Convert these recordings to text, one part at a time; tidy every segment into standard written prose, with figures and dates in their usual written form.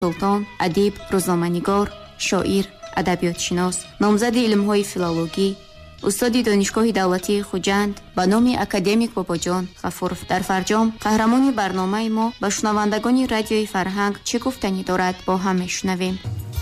سلطان، ادیب، روزنامه‌نگار، شاعر، ادبیات‌شناس، نامزد علم‌های فیلولوژی، استاد دانشگاه دولتی خوجند به نام اکادمیک باباجان غفورов در فرجام قهرمان برنامه ما به شنوندگان رادیوی فرهنگ چه گفتنی دارد با هم میشنویم.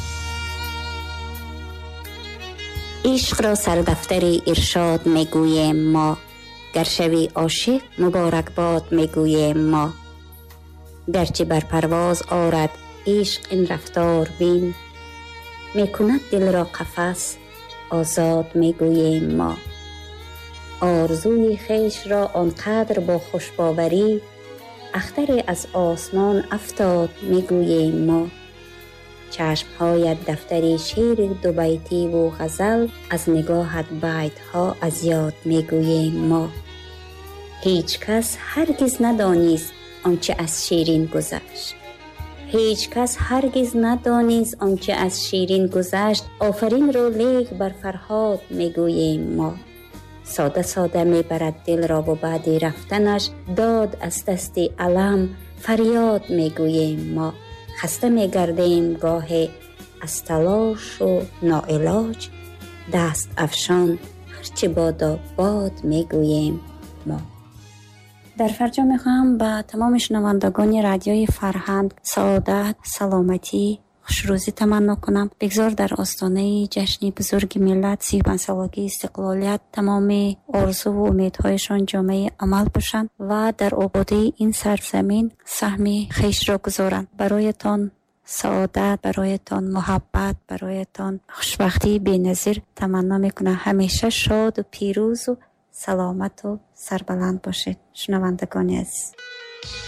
عشق را سردفتر ارشاد میگوییم ما، گر شوی عاشق مبارک باد میگوییم ما. گرچه بر پرواز آرد عشق این رفتار بین، میکند دل را قفس آزاد میگوییم ما. آرزوی خیش را آنقدر با خوشباوری، اختر از آسمان افتاد میگوییم ما. چشمهایت دفتری شعر دو بیتی و غزل، از نگاهت بیتها از یاد میگوییم ما. هیچ کس هرگز ندانست آنچه از شیرین گذشت، هیچ کس هرگز ندانست آنچه از شیرین گذشت. آفرین رو لیک بر فرهاد میگوییم ما. ساده ساده میبرد دل را و بعد رفتنش، داد از دست علم فریاد میگوییم ما. خسته میگردیم گاهی از تلاش و ناعلاج، دست افشان هرچه بادا باد میگوییم ما. در فرجام میخوام به تمام شنوندگان رادیوی فرهنگ سعادت، سلامتی، خوشروزی تمنا کنم. بگذار در آستانه جشن بزرگ ملت 35 سالگی استقلالیت تمام آرزو و امیدهایشان جامعه عمل بشن و در آبادی این سرزمین سهم خیش را گذارند. برایتان سعادت، برایتان محبت، برایتان خوشبختی بی‌نظیر تمنا میکنم. همیشه شاد و پیروز و سلامت و سربلند باشید شنوندگان عزیز.